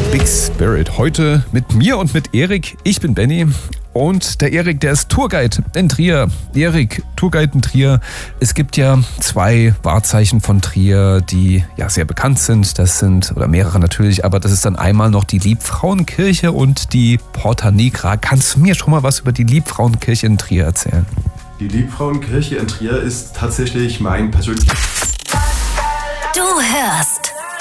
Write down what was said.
Big Spirit. Heute mit mir und mit Erik. Ich bin Benny und der Erik, der ist Tourguide in Trier. Erik, Tourguide in Trier. Es gibt ja 2 Wahrzeichen von Trier, die ja sehr bekannt sind. Das sind, oder mehrere natürlich, aber das ist dann einmal noch die Liebfrauenkirche und die Porta Nigra. Kannst du mir schon mal was über die Liebfrauenkirche in Trier erzählen? Die Liebfrauenkirche in Trier ist tatsächlich mein persönlicher... Du hörst